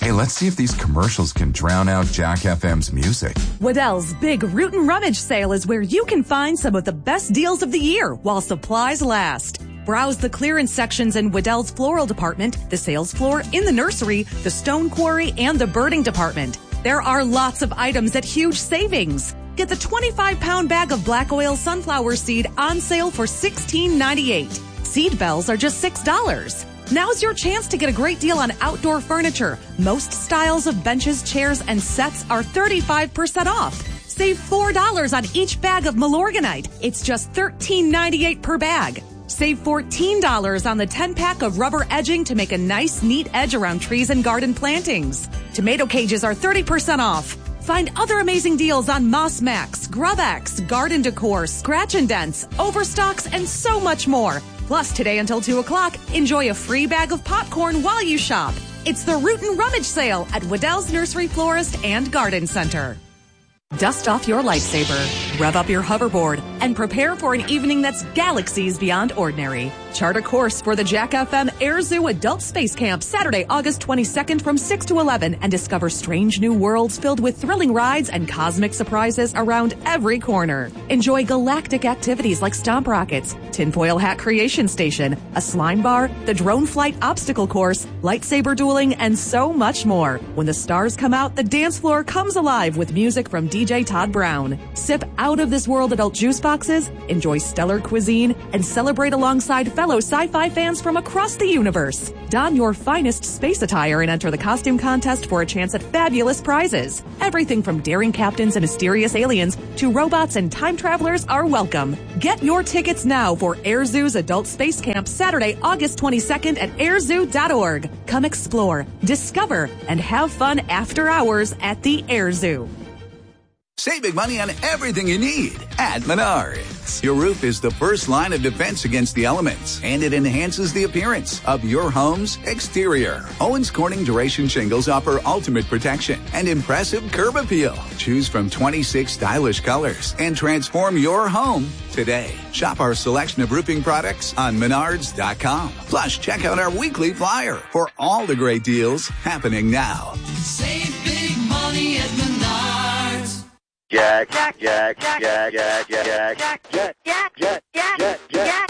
Hey, let's see if these commercials can drown out Jack FM's music. Waddell's Big Root and Rummage Sale is where you can find some of the best deals of the year while supplies last. Browse the clearance sections in Waddell's Floral Department, the sales floor, in the nursery, the stone quarry, and the birding department. There are lots of items at huge savings. Get the 25-pound bag of black oil sunflower seed on sale for $16.98. Seed bells are just $6. Now's your chance to get a great deal on outdoor furniture. Most styles of benches, chairs, and sets are 35% off. Save $4 on each bag of Milorganite. It's just $13.98 per bag. Save $14 on the 10-pack of rubber edging to make a nice, neat edge around trees and garden plantings. Tomato cages are 30% off. Find other amazing deals on Moss Max, Grub-X, Garden Decor, Scratch and Dents, Overstocks, and so much more. Plus, today until 2 o'clock, enjoy a free bag of popcorn while you shop. It's the Root and Rummage Sale at Waddell's Nursery Florist and Garden Center. Dust off your lightsaber, rev up your hoverboard, and prepare for an evening that's galaxies beyond ordinary. Chart a course for the Jack FM Air Zoo Adult Space Camp Saturday, August 22nd from 6 to 11 and discover strange new worlds filled with thrilling rides and cosmic surprises around every corner. Enjoy galactic activities like stomp rockets, tinfoil hat creation station, a slime bar, the drone flight obstacle course, lightsaber dueling, and so much more. When the stars come out, the dance floor comes alive with music from DJ Todd Brown. Sip out-of-this-world adult juice boxes, enjoy stellar cuisine, and celebrate alongside fellow sci-fi fans from across the universe. Don your finest space attire and enter the costume contest for a chance at fabulous prizes. Everything from daring captains and mysterious aliens to robots and time travelers are welcome. Get your tickets now for Air Zoo's Adult Space Camp Saturday, August 22nd at airzoo.org. Come explore, discover, and have fun after hours at the Air Zoo. Save big money on everything you need at Menards. Your roof is the first line of defense against the elements, and it enhances the appearance of your home's exterior. Owens Corning Duration Shingles offer ultimate protection and impressive curb appeal. Choose from 26 stylish colors and transform your home today. Shop our selection of roofing products on Menards.com. Plus, check out our weekly flyer for all the great deals happening now. Save big money at Menards. Jack.